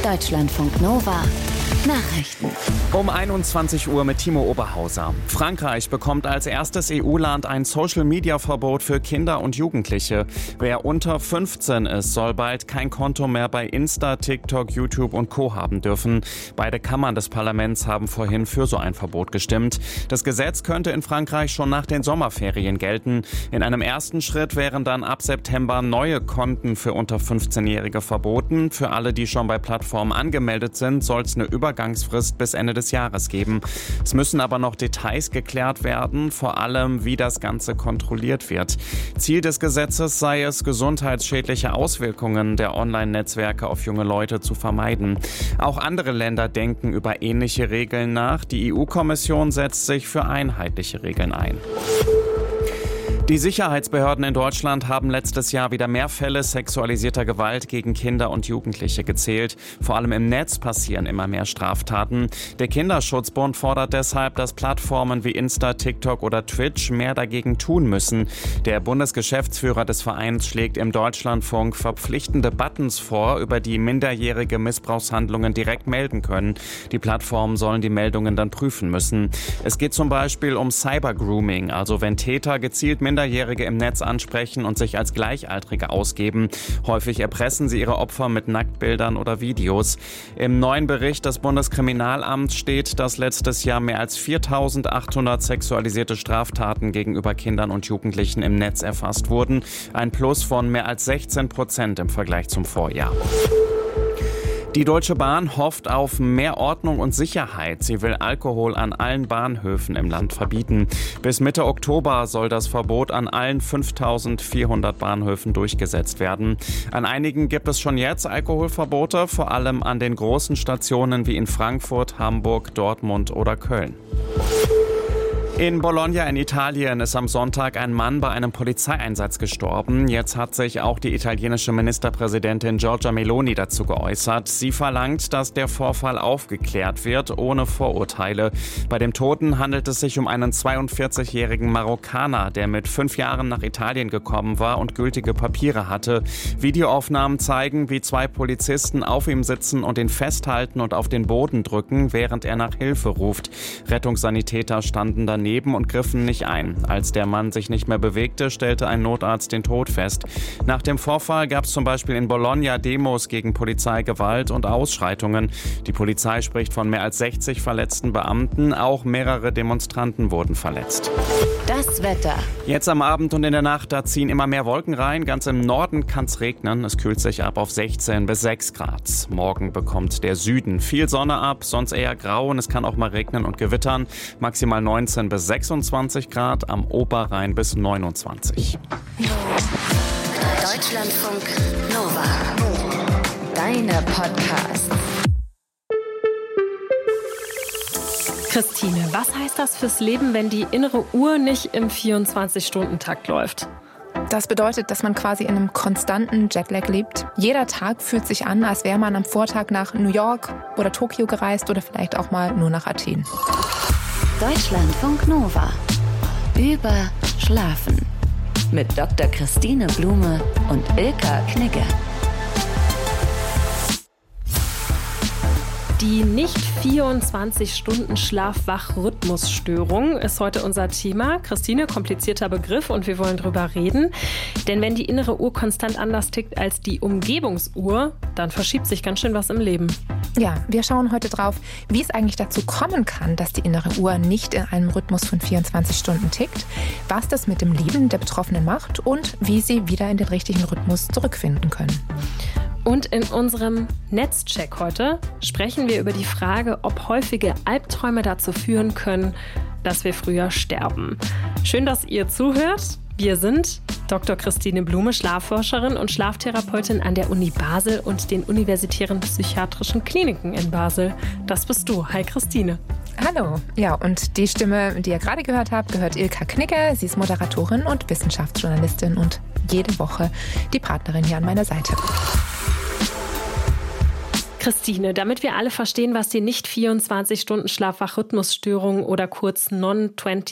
Deutschlandfunk Nova Nachrichten. Um 21 Uhr mit Timo Oberhauser. Frankreich bekommt als erstes EU-Land ein Social-Media-Verbot für Kinder und Jugendliche. Wer unter 15 ist, soll bald kein Konto mehr bei Insta, TikTok, YouTube und Co. haben dürfen. Beide Kammern des Parlaments haben vorhin für so ein Verbot gestimmt. Das Gesetz könnte in Frankreich schon nach den Sommerferien gelten. In einem ersten Schritt wären dann ab September neue Konten für unter 15-Jährige verboten. Für alle, die schon bei Plattformen angemeldet sind, soll es eine Übergangsfrist bis Ende des Jahres geben. Es müssen aber noch Details geklärt werden, vor allem wie das Ganze kontrolliert wird. Ziel des Gesetzes sei es, gesundheitsschädliche Auswirkungen der Online-Netzwerke auf junge Leute zu vermeiden. Auch andere Länder denken über ähnliche Regeln nach. Die EU-Kommission setzt sich für einheitliche Regeln ein. Die Sicherheitsbehörden in Deutschland haben letztes Jahr wieder mehr Fälle sexualisierter Gewalt gegen Kinder und Jugendliche gezählt. Vor allem im Netz passieren immer mehr Straftaten. Der Kinderschutzbund fordert deshalb, dass Plattformen wie Insta, TikTok oder Twitch mehr dagegen tun müssen. Der Bundesgeschäftsführer des Vereins schlägt im Deutschlandfunk verpflichtende Buttons vor, über die minderjährige Missbrauchshandlungen direkt melden können. Die Plattformen sollen die Meldungen dann prüfen müssen. Es geht zum Beispiel um Cybergrooming, also wenn Täter gezielt Minderjährige im Netz ansprechen und sich als Gleichaltrige ausgeben. Häufig erpressen sie ihre Opfer mit Nacktbildern oder Videos. Im neuen Bericht des Bundeskriminalamts steht, dass letztes Jahr mehr als 4.800 sexualisierte Straftaten gegenüber Kindern und Jugendlichen im Netz erfasst wurden. Ein Plus von mehr als 16% im Vergleich zum Vorjahr. Die Deutsche Bahn hofft auf mehr Ordnung und Sicherheit. Sie will Alkohol an allen Bahnhöfen im Land verbieten. Bis Mitte Oktober soll das Verbot an allen 5.400 Bahnhöfen durchgesetzt werden. An einigen gibt es schon jetzt Alkoholverbote, vor allem an den großen Stationen wie in Frankfurt, Hamburg, Dortmund oder Köln. In Bologna in Italien ist am Sonntag ein Mann bei einem Polizeieinsatz gestorben. Jetzt hat sich auch die italienische Ministerpräsidentin Giorgia Meloni dazu geäußert. Sie verlangt, dass der Vorfall aufgeklärt wird, ohne Vorurteile. Bei dem Toten handelt es sich um einen 42-jährigen Marokkaner, der mit 5 Jahren nach Italien gekommen war und gültige Papiere hatte. Videoaufnahmen zeigen, wie 2 Polizisten auf ihm sitzen und ihn festhalten und auf den Boden drücken, während er nach Hilfe ruft. Rettungssanitäter standen daneben und griffen nicht ein. Als der Mann sich nicht mehr bewegte, stellte ein Notarzt den Tod fest. Nach dem Vorfall gab es zum Beispiel in Bologna Demos gegen Polizeigewalt und Ausschreitungen. Die Polizei spricht von mehr als 60 verletzten Beamten. Auch mehrere Demonstranten wurden verletzt. Das Wetter. Jetzt am Abend und in der Nacht, da ziehen immer mehr Wolken rein. Ganz im Norden kann es regnen. Es kühlt sich ab auf 16 bis 6 Grad. Morgen bekommt der Süden viel Sonne ab, sonst eher grau und es kann auch mal regnen und gewittern. Maximal 19 bis 26 Grad, am Oberrhein bis 29. Deutschlandfunk Nova. Deine Podcasts. Christine, was heißt das fürs Leben, wenn die innere Uhr nicht im 24-Stunden-Takt läuft? Das bedeutet, dass man quasi in einem konstanten Jetlag lebt. Jeder Tag fühlt sich an, als wäre man am Vortag nach New York oder Tokio gereist oder vielleicht auch mal nur nach Athen. Deutschlandfunk Nova. Über Schlafen. Mit Dr. Christine Blume und Ilka Knigge. Die Nicht-24-Stunden-Schlaf-Wach-Rhythmusstörung ist heute unser Thema. Christine, komplizierter Begriff und wir wollen drüber reden. Denn wenn die innere Uhr konstant anders tickt als die Umgebungsuhr, dann verschiebt sich ganz schön was im Leben. Ja, wir schauen heute drauf, wie es eigentlich dazu kommen kann, dass die innere Uhr nicht in einem Rhythmus von 24 Stunden tickt, was das mit dem Leben der Betroffenen macht und wie sie wieder in den richtigen Rhythmus zurückfinden können. Und in unserem Netzcheck heute sprechen wir über die Frage, ob häufige Albträume dazu führen können, dass wir früher sterben. Schön, dass ihr zuhört. Wir sind Dr. Christine Blume, Schlafforscherin und Schlaftherapeutin an der Uni Basel und den universitären psychiatrischen Kliniken in Basel. Das bist du. Hi Christine. Hallo. Ja, und die Stimme, die ihr gerade gehört habt, gehört Ilka Knigge. Sie ist Moderatorin und Wissenschaftsjournalistin und jede Woche die Partnerin hier an meiner Seite. Christine, damit wir alle verstehen, was die Nicht-24-Stunden-Schlaf-Wach-Rhythmusstörung oder kurz Non-24